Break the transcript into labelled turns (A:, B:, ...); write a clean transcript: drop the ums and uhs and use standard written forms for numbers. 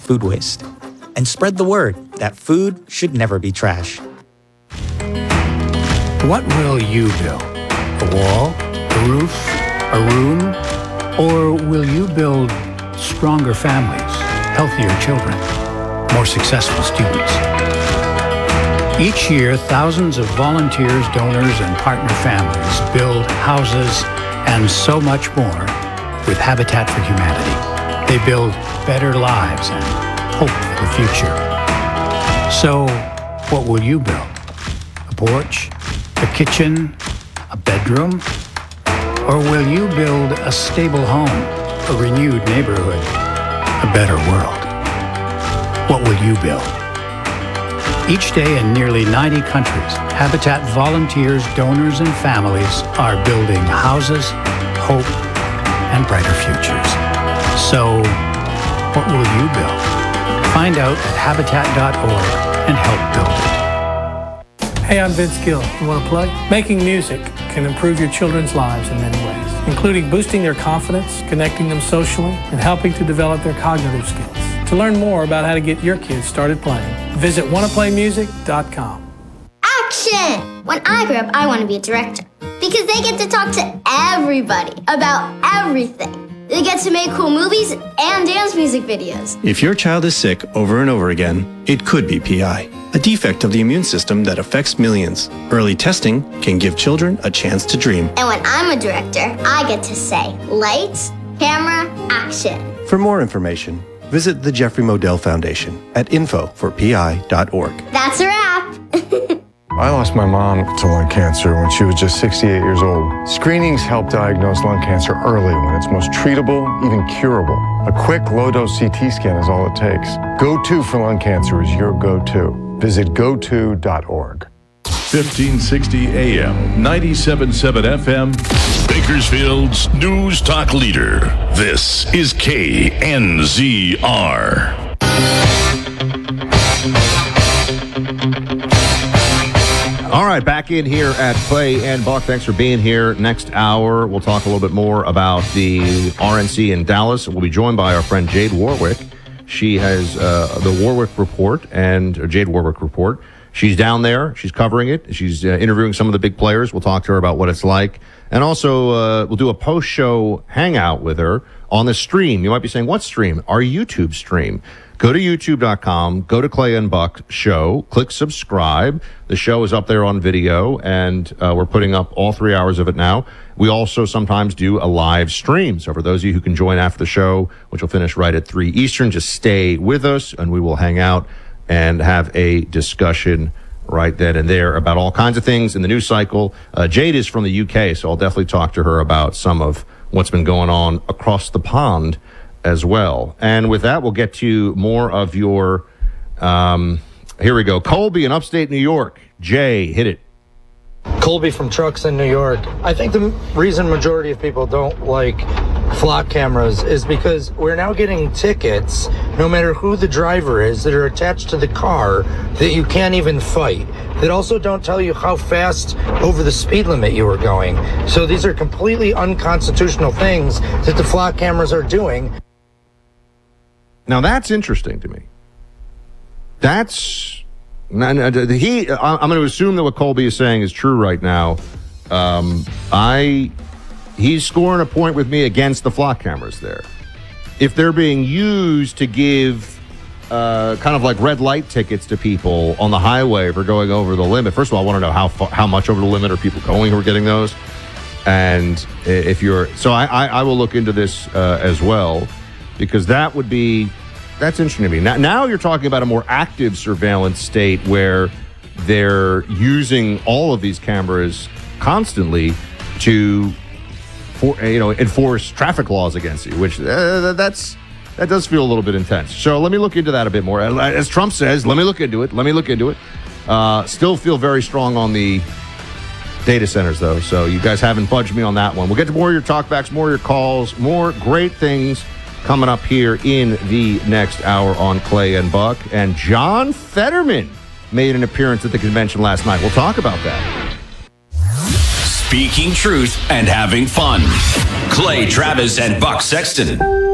A: food waste. And spread the word that food should never be trash.
B: What will you build? A wall? A roof? A room? Or will you build stronger families, healthier children, more successful students? Each year, thousands of volunteers, donors, and partner families build houses and so much more with Habitat for Humanity. They build better lives and hope for the future. So, what will you build? A porch? A kitchen? A bedroom? Or will you build a stable home, a renewed neighborhood, a better world? What will you build? Each day in nearly 90 countries, Habitat volunteers, donors, and families are building houses, hope, and brighter futures. So, what will you build? Find out at Habitat.org and help build it.
C: Hey, I'm Vince Gill. You want to play? Making music can improve your children's lives in many ways, including boosting their confidence, connecting them socially, and helping to develop their cognitive skills. To learn more about how to get your kids started playing, visit wannaplaymusic.com.
D: Action! When I grow up, I want to be a director because they get to talk to everybody about everything. They get to make cool movies and dance music videos.
E: If your child is sick over and over again, it could be PI, a defect of the immune system that affects millions. Early testing can give children a chance to dream.
D: And when I'm a director, I get to say, lights, camera, action.
E: For more information, visit the Jeffrey Modell Foundation at info4pi.org.
D: That's a wrap.
F: I lost my mom to lung cancer when she was just 68 years old. Screenings help diagnose lung cancer early when it's most treatable, even curable. A quick low-dose CT scan is all it takes. Go-To for lung cancer is your go-to. Visit goto.org.
G: 1560 AM, 97.7 FM, Bakersfield's news talk leader. This is KNZR.
H: All right, back in here at Clay and Buck. Thanks for being here. Next hour, we'll talk a little bit more about the RNC in Dallas. We'll be joined by our friend Jade Warwick. She has the Warwick Report Jade Warwick Report. She's down there. She's covering it. She's interviewing some of the big players. We'll talk to her about what it's like. And also, we'll do a post-show hangout with her on the stream. You might be saying, what stream? Our YouTube stream. Go to youtube.com, go to Clay and Buck Show, click subscribe. The show is up there on video, and we're putting up all 3 hours of it now. We also sometimes do a live stream. So for those of you who can join after the show, which will finish right at 3 Eastern, just stay with us, and we will hang out and have a discussion right then and there about all kinds of things in the news cycle. Jade is from the UK, so I'll definitely talk to her about some of what's been going on across the pond as well. And with that, we'll get to more of your, here we go. Colby in upstate New York. Jay, hit it.
I: Colby from Trucks in New York. I think the reason majority of people don't like flock cameras is because we're now getting tickets, no matter who the driver is, that are attached to the car that you can't even fight, that also don't tell you how fast over the speed limit you were going. So these are completely unconstitutional things that the flock cameras are doing.
H: Now that's interesting to me. I'm going to assume that what Colby is saying is true right now. He's scoring a point with me against the flock cameras there. If they're being used to give kind of like red light tickets to people on the highway for going over the limit, first of all, I want to know how much over the limit are people going who are getting those. And if you're, so I will look into this as well, because that's interesting to me. Now you're talking about a more active surveillance state where they're using all of these cameras constantly to enforce traffic laws against you, which that does feel a little bit intense. So let me look into that a bit more. As Trump says, let me look into it. Still feel very strong on the data centers, though. So you guys haven't budged me on that one. We'll get to more of your talkbacks, more of your calls, more great things coming up here in the next hour on Clay and Buck. And John Fetterman made an appearance at the convention last night. We'll talk about that.
J: Speaking truth and having fun. Clay Travis and Buck Sexton.